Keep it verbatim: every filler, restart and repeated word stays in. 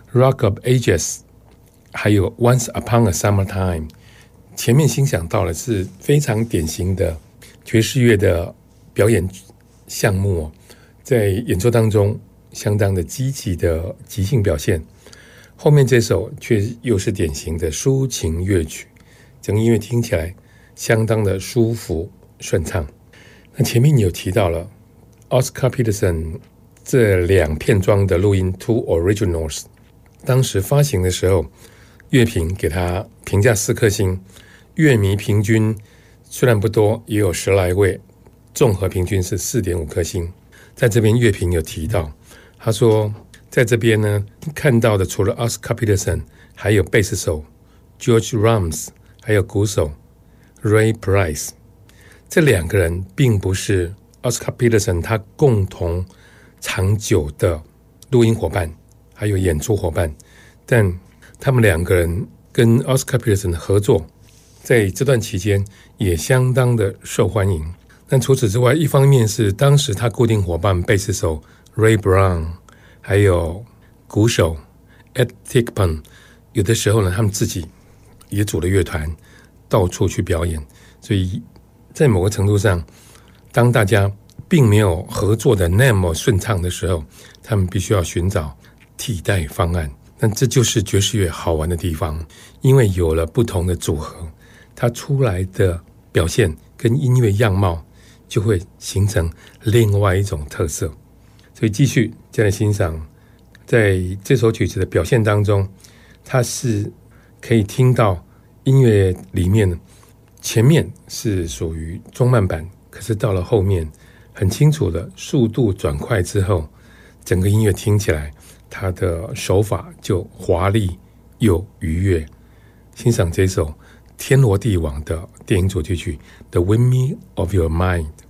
Rock of Ages， 还有 Once Upon a Summertime。前面欣赏到的是非常典型的爵士乐的表演项目、哦、在演奏当中相当的积极的即兴表现，后面这首却又是典型的抒情乐曲，整个音乐听起来相当的舒服顺畅。那前面有提到了 Oscar Peterson 这两片装的录音 Two Originals， 当时发行的时候乐评给他评价四颗星，乐迷平均虽然不多，也有十来位，综合平均是 四点五颗星。在这边乐评有提到，他说在这边呢看到的除了 Oscar Peterson， 还有贝斯手 George Rams， 还有鼓手 Ray Price。 这两个人并不是 Oscar Peterson 他共同长久的录音伙伴还有演出伙伴，但他们两个人跟 Oscar Peterson 的合作在这段期间也相当的受欢迎。但除此之外，一方面是当时他固定伙伴贝斯手 Ray Brown， 还有鼓手 Ed Tickpan， 有的时候呢他们自己也组了乐团到处去表演，所以在某个程度上，当大家并没有合作的那么顺畅的时候，他们必须要寻找替代方案。但这就是爵士乐好玩的地方，因为有了不同的组合，它出来的表现跟音乐样貌就会形成另外一种特色。所以继续再来欣赏，在这首曲子的表现当中，它是可以听到音乐里面前面是属于中慢板，可是到了后面很清楚的速度转快之后，整个音乐听起来它的手法就华丽又愉悦。欣赏这首天罗地网的电影主题曲 The Win Me of Your Mind。